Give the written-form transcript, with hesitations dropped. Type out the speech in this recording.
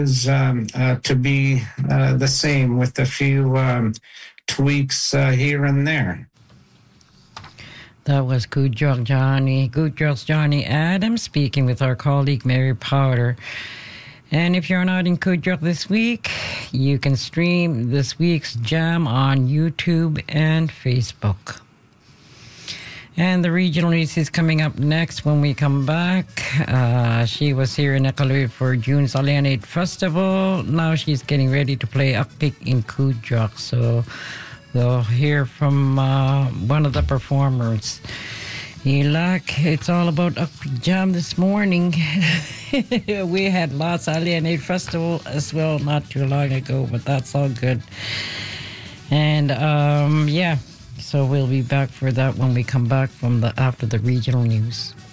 is to be the same with a few tweaks here and there. That was Good Johnny Adams speaking with our colleague Mary Powder. And if you're not in Kudjak this week, you can stream this week's jam on YouTube and Facebook. And the regional news is coming up next when we come back. She was here in Ekalui for June's Alienate Festival. Now she's getting ready to play Akpik in Kudjak. So we'll hear from one of the performers. Ilak, it's all about Akpik Jam this morning. We had lots of Alienate Festival as well not too long ago, but that's all good. And so we'll be back for that when we come back from after the regional news.